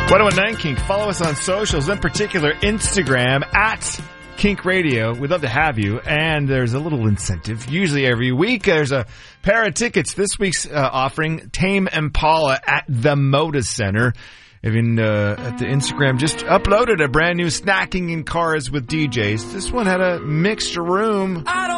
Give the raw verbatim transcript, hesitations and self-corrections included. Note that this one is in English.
one oh one nine Kink. Follow us on socials, in particular Instagram at Kink Radio. We'd love to have you. And there's a little incentive. Usually every week there's a pair of tickets. This week's uh, offering Tame Impala at the Moda Center. Even uh, at the Instagram, just uploaded a brand new Snacking in Cars with D Js. This one had a mixed room.